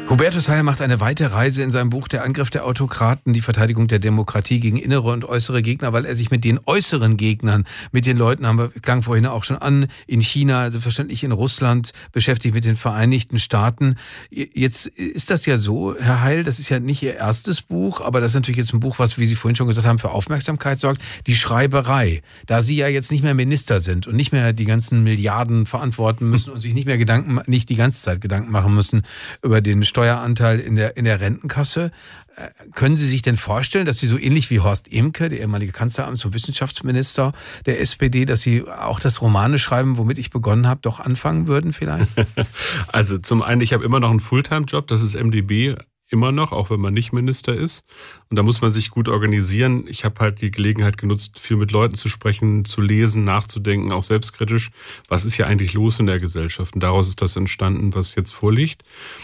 Hubertus Heil macht eine weite Reise in seinem Buch Der Angriff der Autokraten, die Verteidigung der Demokratie gegen innere und äußere Gegner, weil er sich mit den äußeren Gegnern, mit den Leuten, klang vorhin auch schon an, in China, selbstverständlich in Russland, beschäftigt, mit den Vereinigten Staaten. Jetzt ist das ja so, Herr Heil, das ist ja nicht Ihr erstes Buch, aber das ist natürlich jetzt ein Buch, was, wie Sie vorhin schon gesagt haben, für Aufmerksamkeit sorgt. Die Schreiberei, da Sie ja jetzt nicht mehr Minister sind und nicht mehr die ganzen Milliarden verantworten müssen und sich nicht die ganze Zeit Gedanken machen müssen über den Steueranteil in der Rentenkasse. Können Sie sich denn vorstellen, dass Sie so ähnlich wie Horst Ehmke, der ehemalige Kanzleramts- und Wissenschaftsminister der SPD, dass Sie auch das Romane schreiben, womit ich begonnen habe, doch anfangen würden vielleicht? Also zum einen, ich habe immer noch einen Fulltime-Job, das ist MdB, immer noch, auch wenn man nicht Minister ist. Und da muss man sich gut organisieren. Ich habe halt die Gelegenheit genutzt, viel mit Leuten zu sprechen, zu lesen, nachzudenken, auch selbstkritisch. Was ist hier eigentlich los in der Gesellschaft? Und daraus ist das entstanden, was jetzt vorliegt.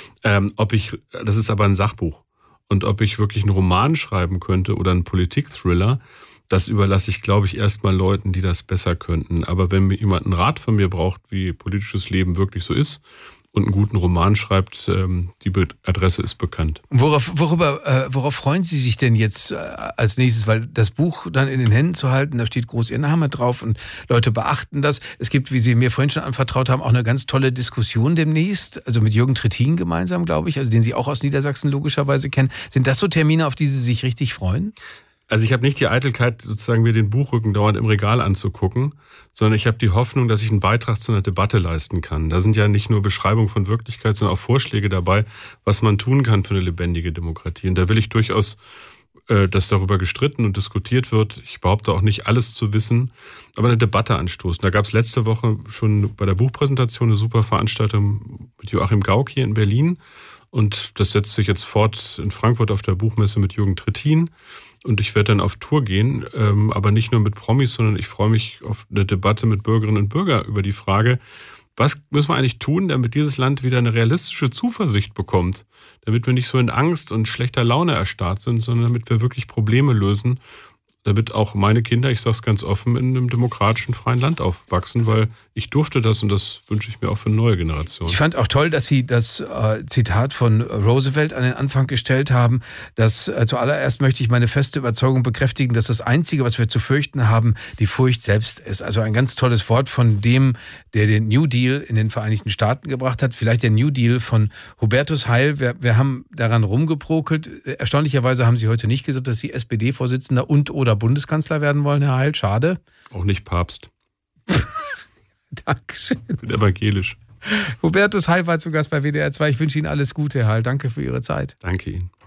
Das ist aber ein Sachbuch. Und ob ich wirklich einen Roman schreiben könnte oder einen Politik-Thriller, das überlasse ich, glaube ich, erstmal Leuten, die das besser könnten. Aber wenn mir jemand einen Rat von mir braucht, wie politisches Leben wirklich so ist, und einen guten Roman schreibt, die Adresse ist bekannt. Worauf freuen Sie sich denn jetzt als nächstes? Weil das Buch dann in den Händen zu halten, da steht groß Ihr Name drauf und Leute beachten das. Es gibt, wie Sie mir vorhin schon anvertraut haben, auch eine ganz tolle Diskussion demnächst, also mit Jürgen Trittin gemeinsam, glaube ich, also den Sie auch aus Niedersachsen logischerweise kennen. Sind das so Termine, auf die Sie sich richtig freuen? Also ich habe nicht die Eitelkeit, sozusagen mir den Buchrücken dauernd im Regal anzugucken, sondern ich habe die Hoffnung, dass ich einen Beitrag zu einer Debatte leisten kann. Da sind ja nicht nur Beschreibungen von Wirklichkeit, sondern auch Vorschläge dabei, was man tun kann für eine lebendige Demokratie. Und da will ich durchaus, dass darüber gestritten und diskutiert wird. Ich behaupte auch nicht, alles zu wissen, aber eine Debatte anstoßen. Da gab es letzte Woche schon bei der Buchpräsentation eine super Veranstaltung mit Joachim Gauck hier in Berlin. Und das setzt sich jetzt fort in Frankfurt auf der Buchmesse mit Jürgen Trittin. Und ich werde dann auf Tour gehen, aber nicht nur mit Promis, sondern ich freue mich auf eine Debatte mit Bürgerinnen und Bürgern über die Frage, was müssen wir eigentlich tun, damit dieses Land wieder eine realistische Zuversicht bekommt, damit wir nicht so in Angst und schlechter Laune erstarrt sind, sondern damit wir wirklich Probleme lösen, damit auch meine Kinder, ich sage es ganz offen, in einem demokratischen, freien Land aufwachsen, weil ich durfte das und das wünsche ich mir auch für neue Generationen. Ich fand auch toll, dass Sie das Zitat von Roosevelt an den Anfang gestellt haben, dass zuallererst möchte ich meine feste Überzeugung bekräftigen, dass das Einzige, was wir zu fürchten haben, die Furcht selbst ist. Also ein ganz tolles Wort von dem, der den New Deal in den Vereinigten Staaten gebracht hat. Vielleicht der New Deal von Hubertus Heil. Wir haben daran rumgeprokelt. Erstaunlicherweise haben Sie heute nicht gesagt, dass Sie SPD-Vorsitzender und/oder Bundeskanzler werden wollen, Herr Heil. Schade. Auch nicht Papst. Dankeschön. Ich bin evangelisch. Hubertus Heil war zu Gast bei WDR 2. Ich wünsche Ihnen alles Gute, Herr Heil. Danke für Ihre Zeit. Danke Ihnen.